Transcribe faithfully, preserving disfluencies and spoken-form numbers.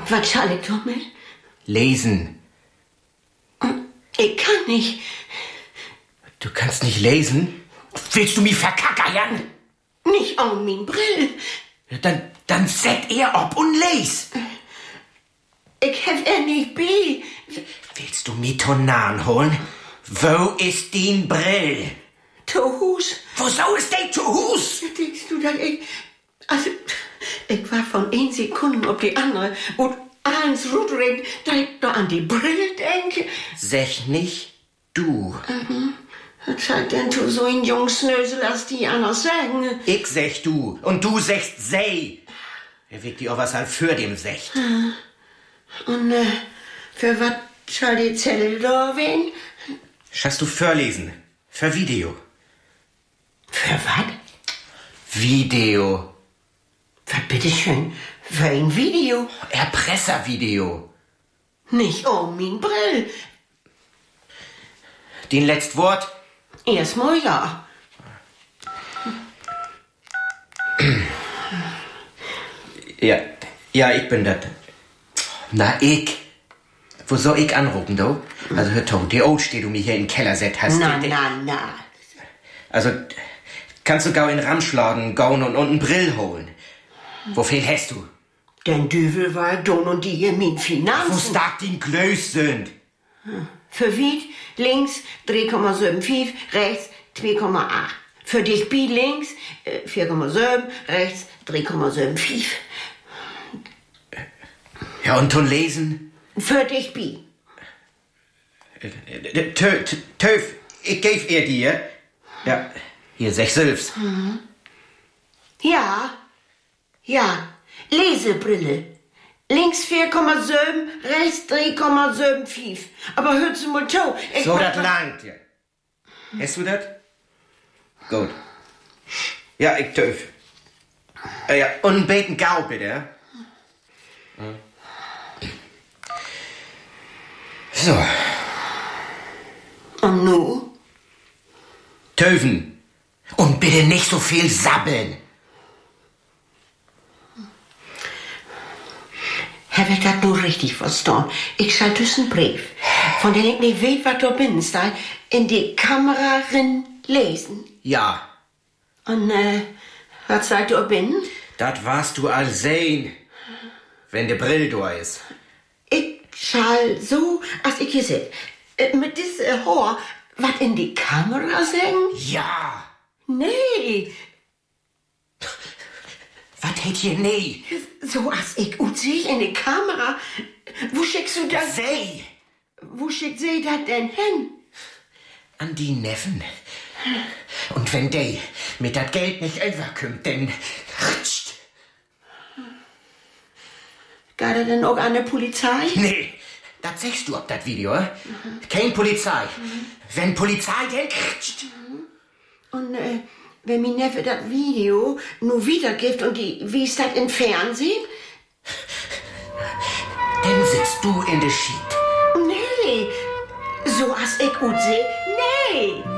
Was soll ich damit? Lesen. Ich kann nicht. Du kannst nicht lesen? Willst du mich verkackern? Nicht an mein Brill. Ja, dann, dann set er ob und les. Ich hab er nicht bei. Willst du mich Tonan holen? Wo ist din Brill? Zu Hus. Wieso ist der zu Hus? Denkst du, dass ich... Also, ich war von ein Sekunden auf die andere und eins rudrig, da ich da an die Brille denke. Sech nicht du. Mhm. Was seid denn zu so ein Jungsnösel, als die anders sagen? Ich sech du und du sechst sei. Er wiegt die auch was halt für dem Secht. Und äh, für was soll die Zelle da werden? Schaffst du vorlesen? Für Video. Für was? Video. Was bitteschön? Für ein Video? Erpresservideo. Nicht um mein Brill. Den letzt Wort? Erstmal ja. Ja, ja, ich bin das. Na, ich. Wo soll ich anrufen, du? Also, hör to, die Old steht, du mich hier in den Keller set hast. Na, die, na, na. Also, kannst du gau in den Ramschladen gauen und, und einen Brill holen? Wo viel hast du? Den Düvel war don und die hier min Finanzen. Wo stark die Glöß sind? Für Wied links drei Komma fünfundsiebzig, rechts zwei Komma acht. Für dich Bi links äh, vier Komma sieben, rechts drei Komma fünfundsiebzig. Ja, und ton lesen? Für dich Bi. Töf, ich geb ihr dir. Ja, hier sech Sülfs. Mhm. Ja, ja, Lesebrille. Links vier Komma sieben, rechts drei Komma fünfundsiebzig. Aber hör zu mal zu. ich So, mach das doch- langt dir. Hast du das? Gut. Ja, ich töf. Äh, ja, und einen beten Gau, bitte. ja? Hm. So, Und nu? töfen. Und bitte nicht so viel sabbeln. Hab ich das nur richtig verstanden? Ich schall einen Brief, von dem ich nicht weiß, was du bist, da in die Kamera rin lesen. Ja, Und, äh, was seid du bin? das warst du all sehen, wenn der Brill da ist. Ich schall so, als ich hier sit, äh, mit diesem Haar, was in die Kamera sagen? Ja. Nee, Was hätt ihr nie? so als ich gut sehe in die Kamera. Wo schickst du das? Sei Wo schickt sie das denn hin? an die Neffen. Und wenn der mit dat Geld nicht überkommt, dann rutscht. Geht er denn auch an der Polizei? Nee, das sagst du ob dat Video, eh? Kein Polizei. Wenn Polizei, dann rutscht. Und äh, wenn mein Neffe das Video nur wiedergibt und die wies das im Fernsehen? Dann sitzt du in der Schied. Nee, so als ich gut sehe, nee.